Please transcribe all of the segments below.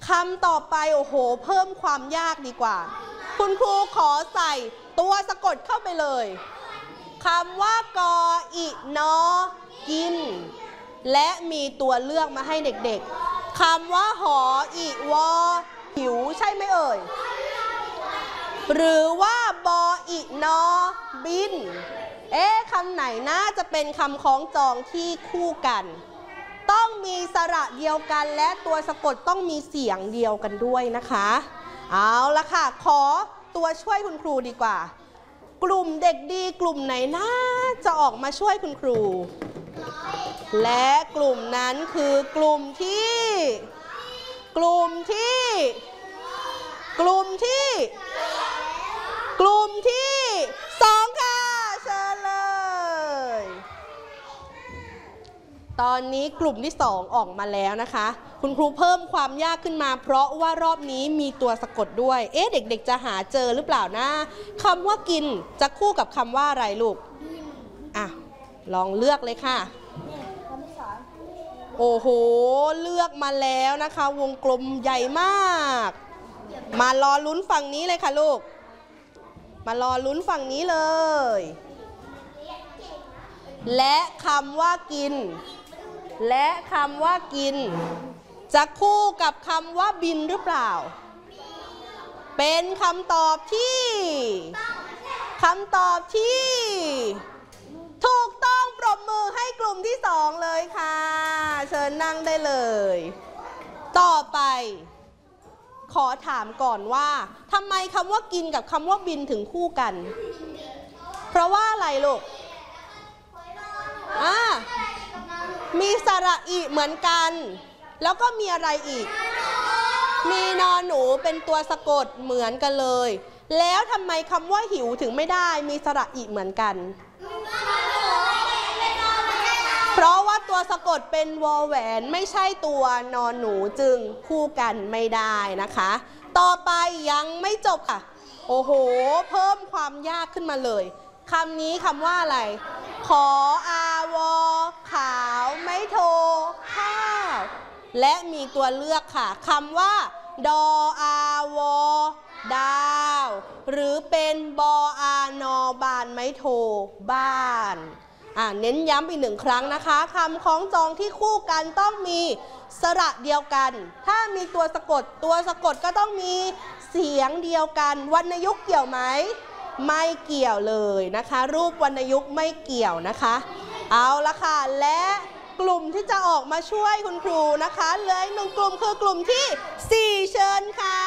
คำต่อไปโอ้โหเพิ่มความยากดีกว่าคุณครูขอใส่ตัวสะกดเข้าไปเลยคำว่ากออินอกินและมีตัวเลือกมาให้เด็กๆคำว่าหออิวอหิวใช่ไหมเอ่ยหรือว่าบออินอบินคำไหนน่าจะเป็นคำคล้องจองที่คู่กันต้องมีสระเดียวกันและตัวสะกดต้องมีเสียงเดียวกันด้วยนะคะเอาละค่ะขอตัวช่วยคุณครูดีกว่ากลุ่มเด็กดีกลุ่มไหนน่าจะออกมาช่วยคุณครูและกลุ่มนั้นคือกลุ่มที่สองค่ะเชิญเลยตอนนี้กลุ่มที่2ออกมาแล้วนะคะคุณครูเพิ่มความยากขึ้นมาเพราะว่ารอบนี้มีตัวสะกดด้วยเด็กๆจะหาเจอหรือเปล่านะคำว่ากินจะคู่กับคำว่าอะไรลูกลองเลือกเลยค่ะโอ้โหเลือกมาแล้วนะคะวงกลมใหญ่มากมารอลุ้นฝั่งนี้เลยค่ะลูกมารอลุ้นฝั่งนี้เลยและคำว่ากินจะคู่กับคำว่าบินหรือเปล่าเป็นคำตอบที่ถูกต้องปรบมือให้กลุ่มที่2เลยค่ะเชิญนั่งได้เลยต่อไปขอถามก่อนว่าทำไมคำว่ากินกับคำว่าบินถึงคู่กันเพราะว่าอะไรลูกมีสระอิเหมือนกันแล้วก็มีอะไรอีกมีนอหนูเป็นตัวสะกดเหมือนกันเลยแล้วทำไมคำว่าหิวถึงไม่ได้มีสระอิเหมือนกันเพราะว่าตัวสะกดเป็นวอแหวนไม่ใช่ตัวนอหนูจึงคู่กันไม่ได้นะคะต่อไปยังไม่จบค่ะโอ้โหเพิ่มความยากขึ้นมาเลยคำนี้คำว่าอะไรขออาวอขาวไม่โทข้าวและมีตัวเลือกค่ะคำว่าดออาวอดาวหรือเป็นบออานอบานไม้โทบ้านเน้นย้ำอีก1ครั้งนะคะคำคล้องจองที่คู่กันต้องมีสระเดียวกันถ้ามีตัวสะกดก็ต้องมีเสียงเดียวกันวรรณยุกต์เกี่ยวไหมไม่เกี่ยวเลยนะคะรูปวรรณยุกต์ไม่เกี่ยวนะคะเอาละค่ะและกลุ่มที่จะออกมาช่วยคุณครูนะคะเหลือ1กลุ่มคือกลุ่มที่4เชิญค่ะ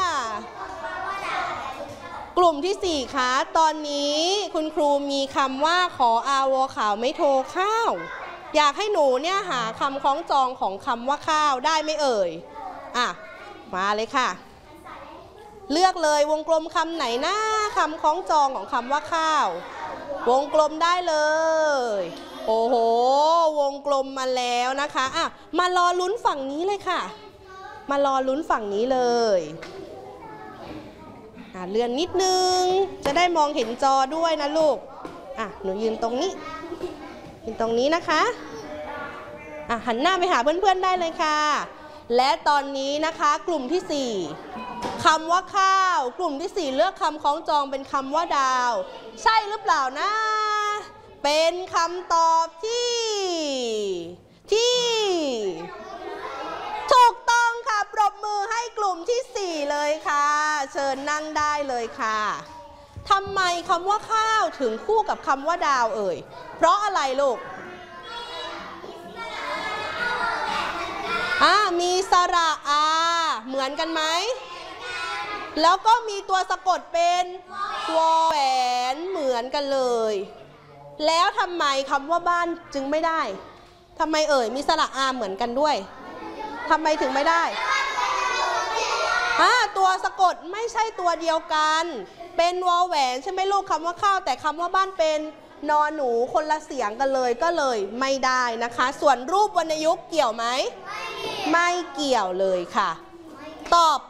กลุ่มที่4คะตอนนี้คุณครูมีคำว่าขออาวอขาวไม่โทข้าวอยากให้หนูเนี่ยหาคำคล้องจองของคำว่าข้าวได้ไหมเอ่ยมาเลยค่ะเลือกเลยวงกลมคำไหนนะคำคล้องจองของคำว่าข้าววงกลมได้เลยโอ้โหวงกลมมาแล้วนะคะมารอลุ้นฝั่งนี้เลยค่ะมารอลุ้นฝั่งนี้เลยเลื่อนนิดนึงจะได้มองเห็นจอด้วยนะลูกหนูยืนตรงนี้นะคะหันหน้าไปหาเพื่อนๆได้เลยค่ะและตอนนี้นะคะกลุ่มที่4คำว่าข้าวกลุ่มที่4เลือกคำคล้องจองเป็นคำว่าดาวใช่หรือเปล่านะเป็นคำตอบที่ถูกต้องค่ะปรบมือให้กลุ่มที่4เลยค่ะเชิญนั่งได้เลยค่ะทำไมคำว่าข้าวถึงคู่กับคำว่าดาวเอ่ยเพราะอะไรลูกมีสระอาเหมือนกันไหมแล้วก็มีตัวสะกดเป็นวอแหวนเหมือนกันเลยแล้วทำไมคำว่าบ้านจึงไม่ได้ทำไมเอ่ยมีสระอาเหมือนกันด้วยทำไมถึงไม่ได้ตัวสะกดไม่ใช่ตัวเดียวกันเป็นวอแหวนใช่ไหมลูกคำว่าข้าวแต่คำว่าบ้านเป็นนอหนูคนละเสียงกันเลยก็เลยไม่ได้นะคะส่วนรูปวรรณยุกต์เกี่ยวไหมไม่เกี่ยวเลยค่ะต่อไป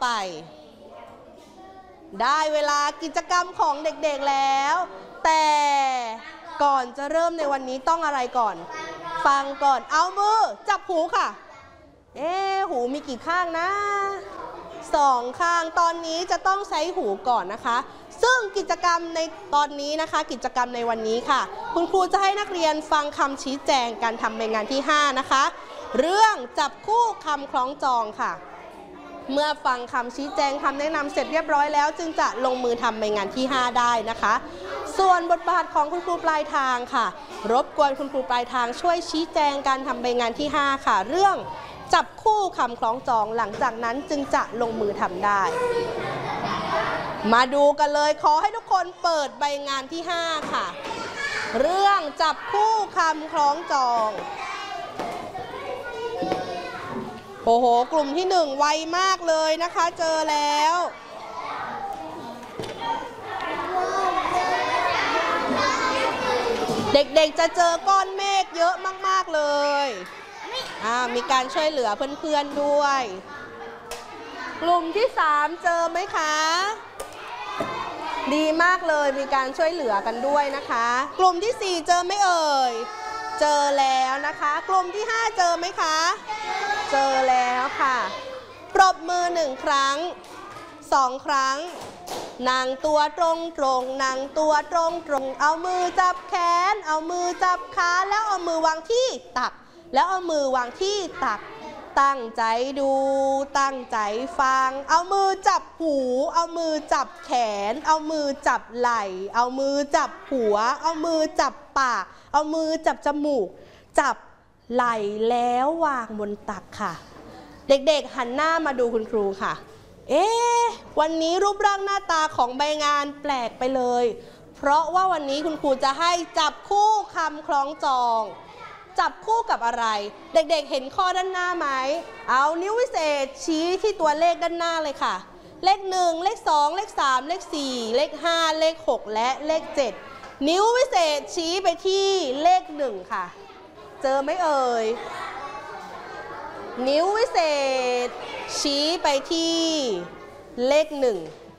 ได้เวลากิจกรรมของเด็กๆแล้วแต่ก่อนจะเริ่มในวันนี้ต้องอะไรก่อนฟังก่อนเอามือจับหูค่ะหูมีกี่ข้างนะ 2 ข้างตอนนี้จะต้องใช้หูก่อนนะคะซึ่งกิจกรรมในตอนนี้นะคะกิจกรรมในวันนี้ค่ะคุณครูจะให้นักเรียนฟังคำชี้แจงการทำใบงานที่5นะคะเรื่องจับคู่คำคล้องจองค่ะเมื่อฟังคำชี้แจงคำแนะนำเสร็จเรียบร้อยแล้วจึงจะลงมือทำใบงานที่5ได้นะคะส่วนบทบาทของคุณครูปลายทางค่ะรบกวนคุณครูปลายทางช่วยชี้แจงการทำใบงานที่5ค่ะเรื่องจับคู่คำคล้องจองหลังจากนั้นจึงจะลงมือทำได้มาดูกันเลยขอให้ทุกคนเปิดใบงานที่5ค่ะเรื่องจับคู่คำคล้องจองโอ้โหกลุ่มที่1ไวมากเลยนะคะเจอแล้วเด็กๆจะเจอก้อนเมฆเยอะมากๆเลยมีการช่วยเหลือเพื่อนๆด้วยกลุ่มที่3เจอไหมคะดีมากเลยมีการช่วยเหลือกันด้วยนะคะกลุ่มที่4เจอไหมเอ่ยเจอแล้วนะคะกลุ่มที่5เจอไหมคะเจอแล้วค่ะปรบมือ1ครั้ง2ครั้งนั่งตัวตรงนั่งตัวตรงเอามือจับแขนเอามือจับขาแล้วเอามือวางที่ตักแล้วเอามือวางที่ตักตั้งใจดูตั้งใจฟังเอามือจับหูเอามือจับแขนเอามือจับไหล่เอามือจับหัวเอามือจับปากเอามือจับจมูกจับไหล่แล้ววางบนตักค่ะเด็กๆหันหน้ามาดูคุณครูค่ะวันนี้รูปร่างหน้าตาของใบงานแปลกไปเลยเพราะว่าวันนี้คุณครูจะให้จับคู่คำคล้องจองจับคู่กับอะไรเด็กๆเห็นข้อด้านหน้าไหมเอานิ้ววิเศษชี้ที่ตัวเลขด้านหน้าเลยค่ะเลข1เลข2เลข3เลข4เลข5เลข6และเลข7นิ้ววิเศษชี้ไปที่เลข1ค่ะเจอไหมเอ่ยนิ้ววิเศษชี้ไปที่เลข1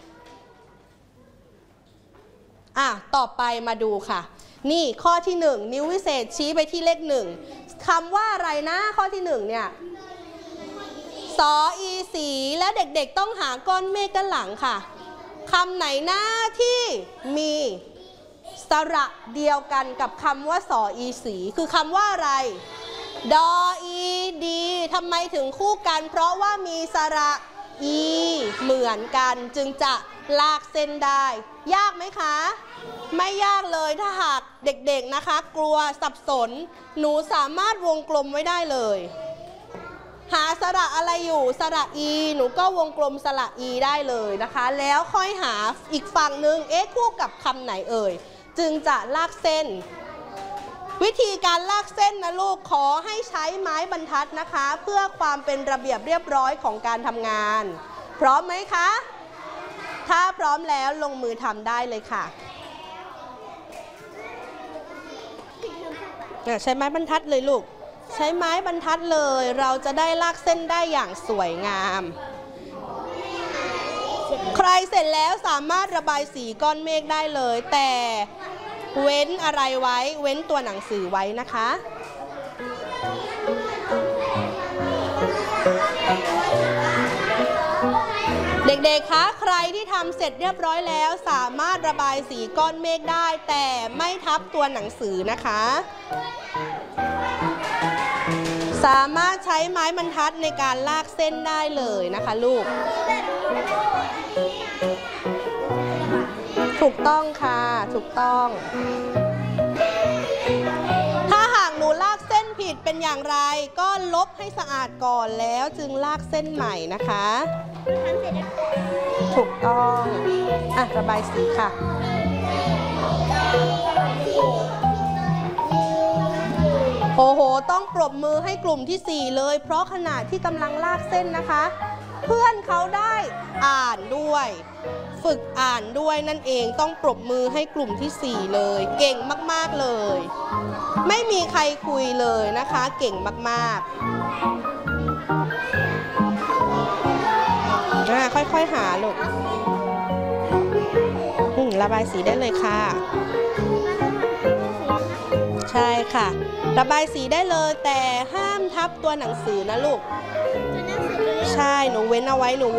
ต่อไปมาดูค่ะนี่ข้อที่1นิ้ววิเศษชี้ไปที่เลข1คำว่าอะไรนะข้อที่1เนี่ยสออีสีและเด็กๆต้องหาก้อนเมฆด้านหลังค่ะคำไหนหน้าที่มีสระเดียวกันกับคำว่าสออีสีคือคำว่าอะไรดออีดีทำไมถึงคู่กันเพราะว่ามีสระอีเหมือนกันจึงจะลากเส้นได้ยากไหมคะไม่ยากเลยถ้าหากเด็กๆนะคะกลัวสับสนหนูสามารถวงกลมไว้ได้เลยหาสระอะไรอยู่สระอีหนูก็วงกลมสระอีได้เลยนะคะแล้วค่อยหาอีกฝั่งหนึ่งคู่กับคำไหนเอ่ยจึงจะลากเส้นวิธีการลากเส้นนะลูกขอให้ใช้ไม้บรรทัดนะคะเพื่อความเป็นระเบียบเรียบร้อยของการทำงานพร้อมไหมคะถ้าพร้อมแล้วลงมือทำได้เลยค่ะใช้ไม้บรรทัดเลยลูกใช้ไม้บรรทัดเลยเราจะได้ลากเส้นได้อย่างสวยงามใครเสร็จแล้วสามารถระบายสีก้อนเมฆได้เลยแต่เว้นอะไรไว้เว้นตัวหนังสือไว้นะคะเด็กๆคะใครที่ทำเสร็จเรียบร้อยแล้วสามารถระบายสีก้อนเมฆได้แต่ไม่ทับตัวหนังสือนะคะสามารถใช้ไม้บรรทัดในการลากเส้นได้เลยนะคะลูกถูกต้องค่ะถูกต้องถ้าหากหนูลากเส้นผิดเป็นอย่างไรก็ลบให้สะอาดก่อนแล้วจึงลากเส้นใหม่นะคะถูกต้องระบายสีค่ะโอ้โหต้องปรบมือให้กลุ่มที่4เลยเพราะขณะที่กำลังลากเส้นนะคะเพื่อนเขาได้อ่านด้วยฝึกอ่านด้วยนั่นเองต้องปรบมือให้กลุ่มที่4เลยเก่งมากๆเลยไม่มีใครคุยเลยนะคะเก่งมากๆค่อยๆหาลูกระบายสีได้เลยค่ะใช่ค่ะระบายสีได้เลยแต่ห้ามทับตัวหนังสือนะลูกใช่หนูเว้นเอาไว้หนู